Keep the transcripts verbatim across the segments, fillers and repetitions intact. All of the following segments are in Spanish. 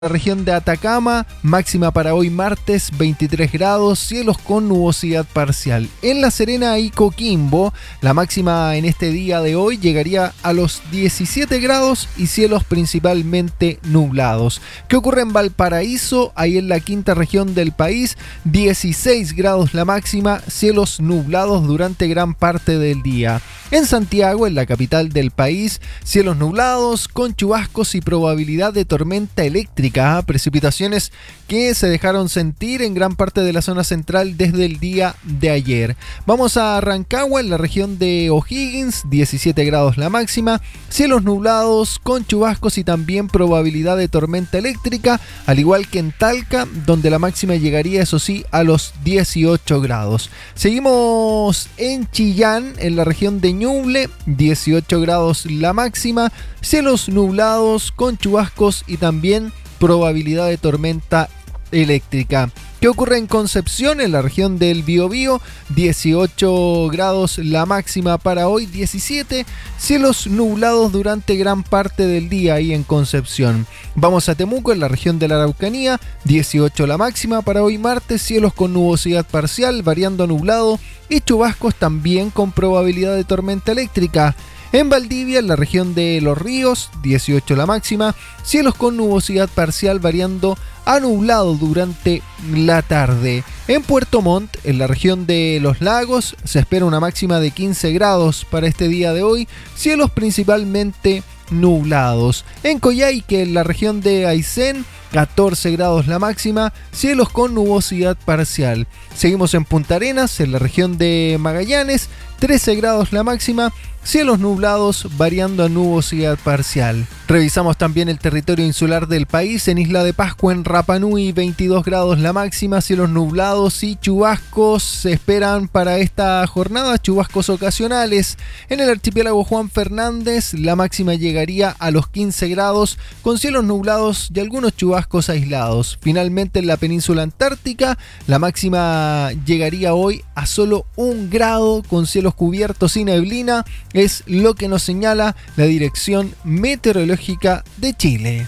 La región de Atacama, máxima para hoy martes veintitrés grados, cielos con nubosidad parcial. En La Serena y Coquimbo, la máxima en este día de hoy llegaría a los diecisiete grados y cielos principalmente nublados. ¿Qué ocurre en Valparaíso? Ahí en la quinta región del país, dieciséis grados la máxima, cielos nublados durante gran parte del día. En Santiago, en la capital del país, cielos nublados con chubascos y probabilidad de tormenta eléctrica. Precipitaciones que se dejaron sentir en gran parte de la zona central desde el día de ayer. Vamos a Rancagua, en la región de O'Higgins, diecisiete grados la máxima, cielos nublados con chubascos y también probabilidad de tormenta eléctrica, al igual que en Talca, donde la máxima llegaría, eso sí, a los dieciocho grados. Seguimos en Chillán, en la región de Ñuble, dieciocho grados la máxima, cielos nublados con chubascos y también probabilidad de tormenta eléctrica. ¿Qué ocurre en Concepción, en la región del Biobío? dieciocho grados la máxima para hoy, diecisiete, cielos nublados durante gran parte del día ahí en Concepción. Vamos a Temuco, en la región de la Araucanía, dieciocho la máxima para hoy martes, cielos con nubosidad parcial, variando a nublado y chubascos también con probabilidad de tormenta eléctrica. En Valdivia, en la región de Los Ríos, dieciocho la máxima, cielos con nubosidad parcial variando a nublado durante la tarde. En Puerto Montt, en la región de Los Lagos, se espera una máxima de quince grados para este día de hoy, cielos principalmente nublados. En Coyhaique, en la región de Aysén, catorce grados la máxima, cielos con nubosidad parcial. Seguimos en Punta Arenas, en la región de Magallanes, trece grados la máxima, cielos nublados variando a nubosidad parcial. Revisamos también el territorio insular del país. En Isla de Pascua, en Rapa Nui, veintidós grados la máxima, cielos nublados y chubascos se esperan para esta jornada, chubascos ocasionales. En el archipiélago Juan Fernández, la máxima llegaría a los quince grados con cielos nublados y algunos chubascos aislados. Finalmente, en la península antártica, la máxima llegaría hoy a solo un grado con cielos cubiertos y neblina. Es lo que nos señala la Dirección Meteorológica de Chile.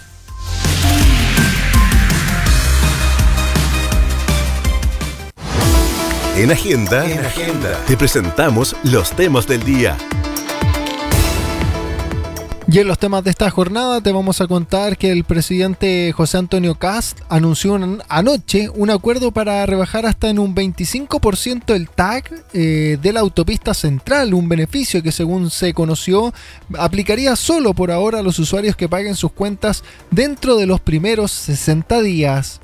En Agenda, en Agenda te presentamos los temas del día. Y en los temas de esta jornada te vamos a contar que el presidente José Antonio Kast anunció anoche un acuerdo para rebajar hasta en un veinticinco por ciento el T A C eh, de la autopista central, un beneficio que, según se conoció, aplicaría solo por ahora a los usuarios que paguen sus cuentas dentro de los primeros sesenta días.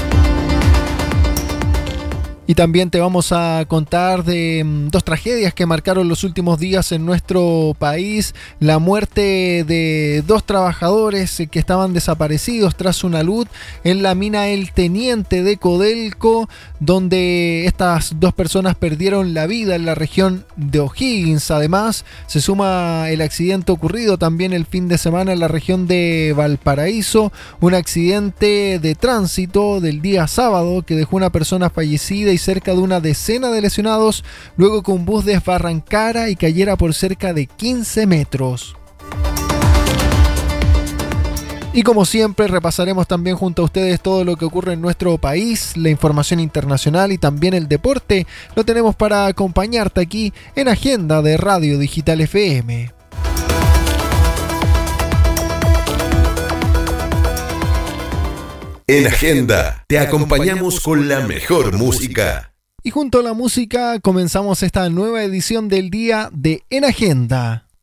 Y también te vamos a contar de mm, dos tragedias que marcaron los últimos días en nuestro país. La muerte de dos trabajadores que estaban desaparecidos tras una luz en la mina El Teniente de Codelco, donde estas dos personas perdieron la vida en la región de O'Higgins. Además, se suma el accidente ocurrido también el fin de semana en la región de Valparaíso, un accidente de tránsito del día sábado que dejó una persona fallecida y cerca de una decena de lesionados, luego que un bus desbarrancara y cayera por cerca de quince metros. Y como siempre, repasaremos también junto a ustedes todo lo que ocurre en nuestro país, la información internacional y también el deporte. Lo tenemos para acompañarte aquí en Agenda de Radio Digital F M. En Agenda te acompañamos con la mejor música. Y junto a la música comenzamos esta nueva edición del día de En Agenda.